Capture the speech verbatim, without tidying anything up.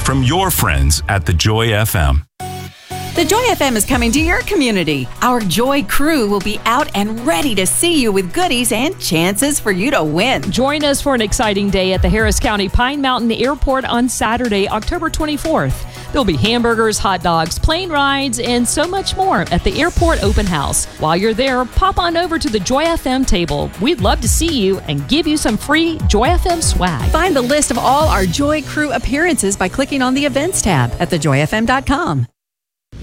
from your friends at the Joy F M. The Joy F M is coming to your community. Our Joy crew will be out and ready to see you with goodies and chances for you to win. Join us for an exciting day at the Harris County Pine Mountain Airport on Saturday, October twenty-fourth. There'll be hamburgers, hot dogs, plane rides, and so much more at the Airport Open House. While you're there, pop on over to the Joy F M table. We'd love to see you and give you some free Joy F M swag. Find the list of all our Joy crew appearances by clicking on the events tab at the joy f m dot com.